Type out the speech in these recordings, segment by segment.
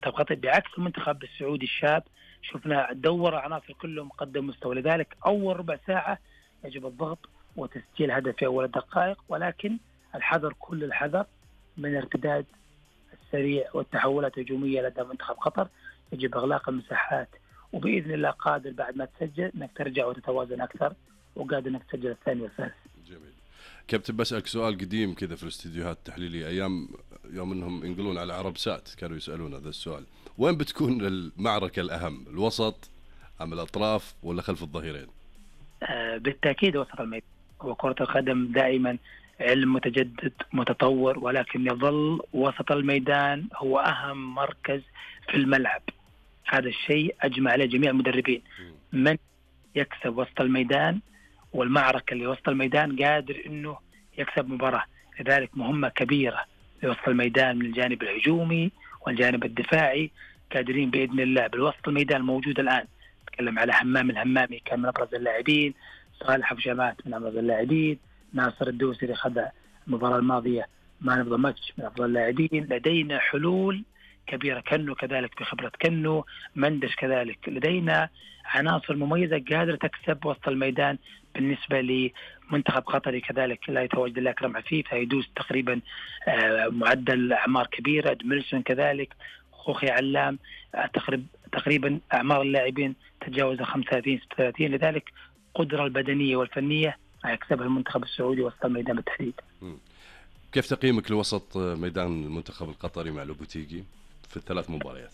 قطر بعكس المنتخب السعودي الشاب، شفنا دور عناصر كلهم قدم مستوى. لذلك أول ربع ساعة يجب الضغط وتسجيل هدف في أول الدقائق، ولكن الحذر كل الحذر من ارتداد السريع والتحولات الهجومية لدى منتخب قطر. يجب إغلاق المساحات، وبإذن الله قادر بعد ما تسجل أنك ترجع وتتوازن أكثر، وقادر أنك تسجل الثاني والثالث. جميل. كابتن بسألك سؤال قديم كذا في الاستديوهات التحليلية أيام يوم أنهم ينقلون على عرب سات، كانوا يسألون هذا السؤال: وين بتكون المعركة الأهم، الوسط أم الأطراف ولا خلف الظهيرين؟ بالتأكيد وسط الميدان. وكرة القدم دائما علم متجدد متطور، ولكن يظل وسط الميدان هو أهم مركز في الملعب. هذا الشيء أجمع عليه جميع المدربين. من يكسب وسط الميدان والمعركة اللي وسط الميدان قادر أنه يكسب مباراة. لذلك مهمة كبيرة لوسط الميدان من الجانب الهجومي والجانب الدفاعي، قادرين بإذن الله بالوسط الميدان موجود الآن. نتكلم على همام الهمامي كان من أبرز اللاعبين، صالح أبو جماعة من أبرز اللاعبين، ناصر الدوسري خذ المباراة الماضية مان اوف ذا ماتش من أفضل اللاعبين. لدينا حلول كبيرة، كنو كذلك بخبرة كنو، مندش كذلك. لدينا عناصر مميزة قادرة تكسب وسط الميدان. بالنسبة لمنتخب قطري كذلك لا يتواجد إلا أكرم عفيف، هيدوس تقريبا معدل أعمار كبيرة، دميلسون كذلك، خوخي علام، تقريبا أعمار اللاعبين تجاوز 35-36. لذلك قدرة البدنية والفنية يكسبها المنتخب السعودي وسط الميدان بالتحديد. كيف تقييمك لوسط ميدان المنتخب القطري مع لوبوتيغي في الثلاث مباريات؟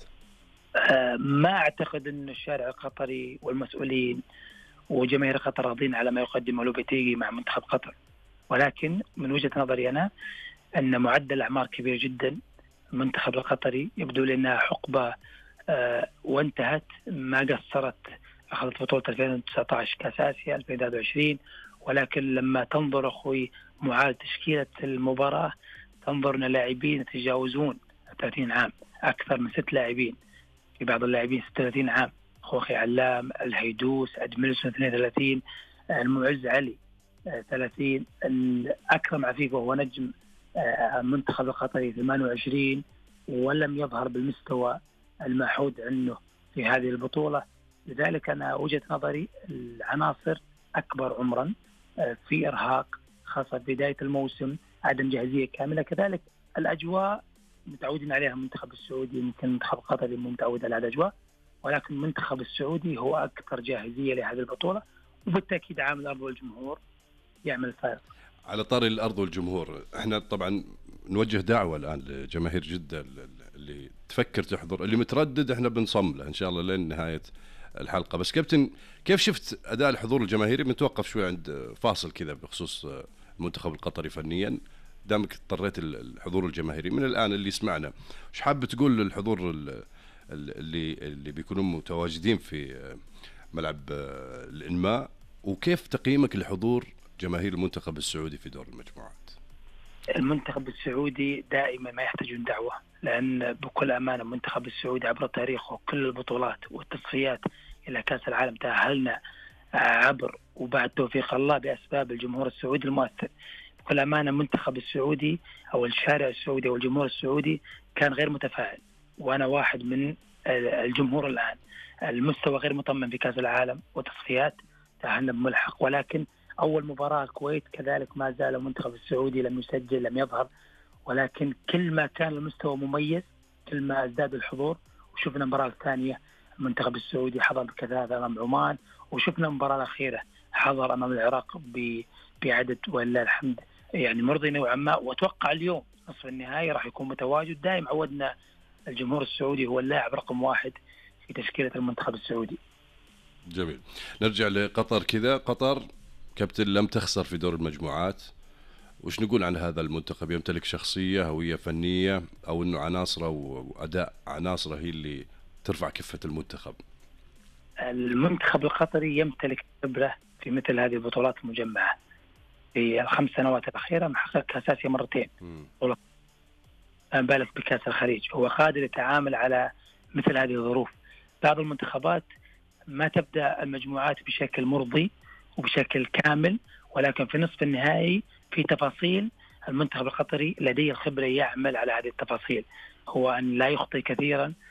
ما أعتقد أن الشارع القطري والمسؤولين وجماهير قطر راضين على ما يقدمه لوبوتيغي مع منتخب قطر، ولكن من وجهة نظري أنا أن معدل أعمار كبير جدا. المنتخب القطري يبدو لنا حقبة وانتهت، ما قصرت، أخذت بطولة 2019 كأس آسيا 2021، ولكن لما تنظر أخوي معاد تشكيلة المباراة تنظر أن لاعبين يتجاوزون 30 عام، أكثر من 6 لاعبين، في بعض اللاعبين 36 عام، خوخي علام، الهيدوس، أدميلسون 32، المعز علي 30، أكرم عفيف وهو نجم المنتخب القطري 28، ولم يظهر بالمستوى المعهود عنه في هذه البطولة. لذلك أنا وجهة نظري العناصر أكبر عمرا، في إرهاق خاصة في بداية الموسم، عدم جاهزية كاملة. كذلك الأجواء متعودين عليها المنتخب السعودي، يمكن المنتخب القطري متعود على الأجواء، ولكن المنتخب السعودي هو أكثر جاهزية لهذه البطولة، وبالتأكيد عامل الأرض والجمهور يعمل فارق. على طاري الأرض والجمهور، احنا طبعا نوجه دعوة الآن لجماهير جدة اللي تفكر تحضر، اللي متردد احنا بنصم له إن شاء الله لين نهاية الحلقة. بس كابتن، كيف شفت أداء الحضور الجماهيري؟ بنتوقف شوي عند فاصل كذا بخصوص المنتخب القطري فنيا، دامك اضطريت الحضور الجماهيري من الآن اللي يسمعنا، وش حاب تقول للحضور اللي بيكونوا متواجدين في ملعب الإنماء، وكيف تقييمك لحضور جماهير المنتخب السعودي في دور المجموعات؟ المنتخب السعودي دائما ما يحتاجون دعوة، لأن بكل أمانة المنتخب السعودي عبر تاريخه كل البطولات والتصفيات إلى كأس العالم تأهلنا عبر وبعد توفيق الله بأسباب الجمهور السعودي المؤثر. بكل أمانة المنتخب السعودي أو الشارع السعودي أو الجمهور السعودي كان غير متفاعل، وأنا واحد من الجمهور الآن. المستوى غير مطمن في كأس العالم وتصفيات، تأهلنا بملحق، ولكن أول مباراة الكويت كذلك ما زال المنتخب السعودي لم يسجل، لم يظهر، ولكن كل ما كان المستوى مميز كل ما ازداد الحضور. وشفنا المباراة الثانية المنتخب السعودي حضر بكثافة أمام عمان، وشفنا المباراة الأخيرة حضر أمام العراق بعدد ولله الحمد يعني مرضي نوعا ما. وأتوقع اليوم نصف النهائي راح يكون متواجد. دائم عودنا الجمهور السعودي هو اللاعب رقم 1 في تشكيلة المنتخب السعودي. جميل. نرجع لقطر كذا. قطر كابتن لم تخسر في دور المجموعات، وش نقول عن هذا المنتخب؟ يمتلك شخصية، هوية فنية، أو أنه عناصره وأداء عناصره هي اللي ترفع كفة المنتخب؟ المنتخب القطري يمتلك خبرة في مثل هذه البطولات المجمعة. في ال5 سنوات الأخيرة محقق كأس آسيا مرتين، بالك بكأس الخليج. هو قادر يتعامل على مثل هذه الظروف. بعض المنتخبات ما تبدأ المجموعات بشكل مرضي وبشكل كامل، ولكن في نصف النهائي في تفاصيل المنتخب القطري لديه الخبرة يعمل على هذه التفاصيل. هو أن لا يخطئ كثيرا،